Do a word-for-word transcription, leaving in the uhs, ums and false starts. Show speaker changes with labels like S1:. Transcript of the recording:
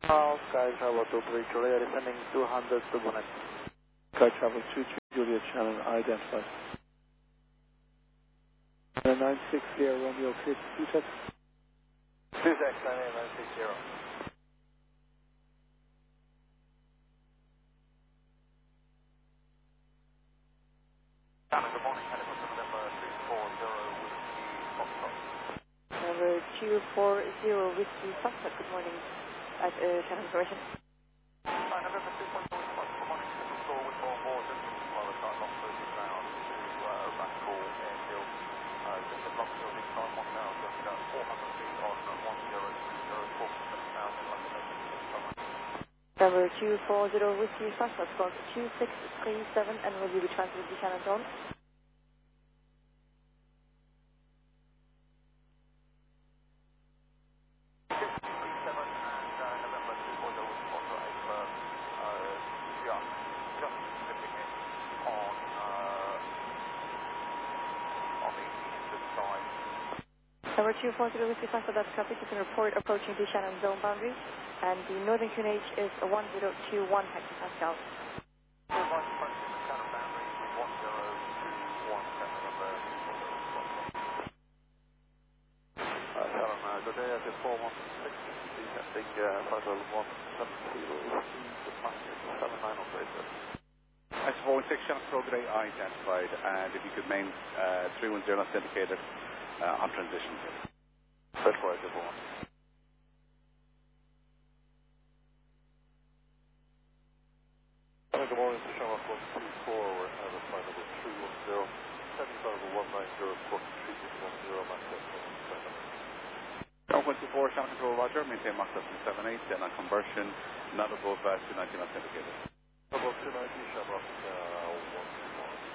S1: Now, Sky Travel two three Juliet descending two hundred to Bonnet.
S2: Sky Travel two three Juliet channel identified. nine six zero Romeo clear to C TEC.
S1: two X nine eight nine six zero. Good morning, helicopter November three four zero Whiskey Foxtrot.
S3: Number two four zero Whiskey Foxtrot, good morning at uh, Shannon Corporation.
S1: Hi, November two four zero Whiskey Foxtrot, good morning, Central Floor, Whitmore, Morton, while the time on thirty ground to uh, Rathcore Airfield. Uh, just a block field in time, one now, just about four hundred feet on one zero two zero, four seven thousand, like a
S3: Number two four zero Whiskey Foxtrot, squawk two six three seven, and will you be transferred to Shannon Zone? Number two four zero Whiskey Foxtrot, that's copy. You can report approaching the Shannon Zone boundary, and the northern Q N H is one zero two one hectopascal.
S1: Good day, at four one six, descending five one seven zero, the passenger seven nine operator.
S4: S four one six, Shannon Pro, good day, identified, and if you could main uh, three one zero, that's indicated uh, on transition.
S1: That's right, good morning. Good morning, to Shannon Pro two four, we're at a flight number three one zero, heading over one nine zero, squawk three six one zero, max estimate seven.
S4: one two four, Shannon Control, Roger, maintain max estimate seven eight, and on conversion, not above uh, two ninety, that's indicated.
S1: Above two ninety,